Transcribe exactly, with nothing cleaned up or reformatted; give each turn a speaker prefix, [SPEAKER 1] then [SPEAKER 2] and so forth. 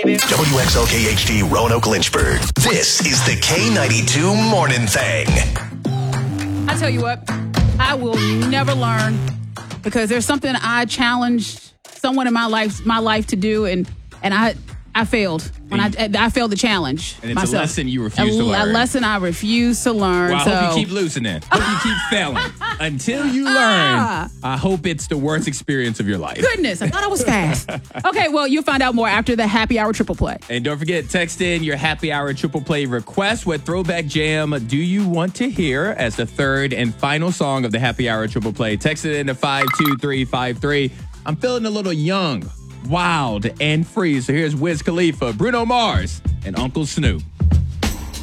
[SPEAKER 1] baby.
[SPEAKER 2] W X L K H D Roanoke Lynchburg. This is the K ninety-two Morning Thing.
[SPEAKER 3] I tell you what, I will never learn because there's something I challenged someone in my life, my life to do, and and I I failed when I I failed the challenge.
[SPEAKER 4] And it's
[SPEAKER 3] myself.
[SPEAKER 4] a lesson you refuse
[SPEAKER 3] a,
[SPEAKER 4] to learn.
[SPEAKER 3] A lesson I refuse to learn.
[SPEAKER 4] Well, I
[SPEAKER 3] so.
[SPEAKER 4] hope you keep losing then. Hope you keep failing. Until you learn,
[SPEAKER 3] Ah.
[SPEAKER 4] I hope it's the worst experience of your life.
[SPEAKER 3] Goodness, I thought I was fast. Okay, well, you'll find out more after the Happy Hour Triple Play.
[SPEAKER 4] And don't forget, text in your Happy Hour Triple Play request. What throwback jam do you want to hear as the third and final song of the Happy Hour Triple Play? Text it in to five two three five three. I'm feeling a little young, wild, and free. So here's Wiz Khalifa, Bruno Mars, and Uncle Snoop.